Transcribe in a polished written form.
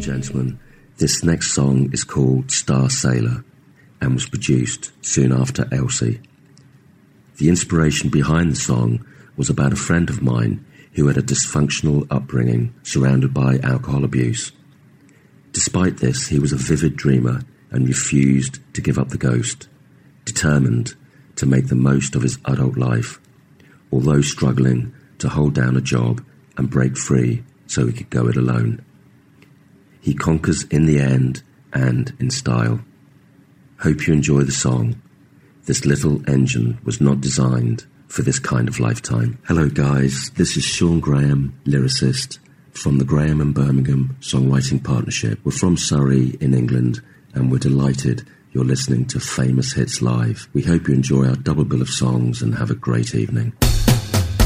gentlemen, this next song is called Star Sailor and was produced soon after Elsie. The inspiration behind the song was about a friend of mine who had a dysfunctional upbringing surrounded by alcohol abuse. Despite this, he was a vivid dreamer and refused to give up the ghost, determined to make the most of his adult life, although struggling to hold down a job and break free so he could go it alone. He conquers in the end and in style. Hope you enjoy the song. This little engine was not designed for this kind of lifetime. Hello guys, this is Sean Graham, lyricist from the Graham and Birmingham Songwriting Partnership. We're from Surrey in England and we're delighted you're listening to Famous Hits Live. We hope you enjoy our double bill of songs and have a great evening.